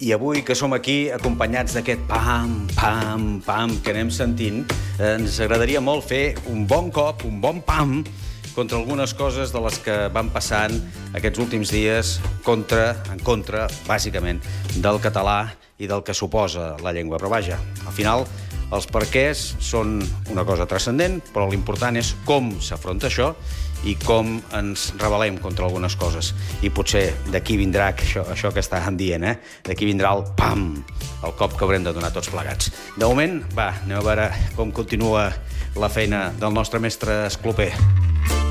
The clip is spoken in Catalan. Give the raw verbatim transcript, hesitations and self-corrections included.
I avui que som aquí acompanyats d'aquest pam, pam, pam que anem sentint, ens agradaria molt fer un bon cop, un bon pam, contra algunes coses de les que van passant aquests últims dies contra, en contra, bàsicament, del català i del que suposa la llengua. Però vaja, al final, els perquès són una cosa transcendent, però l'important és com s'afronta això i com ens rebel·lem contra algunes coses. I potser d'aquí vindrà això, això que estàvem dient, eh? D'aquí vindrà el pam, el cop que haurem de donar tots plegats. De moment, va, anem a veure com continua la feina del nostre mestre escloper.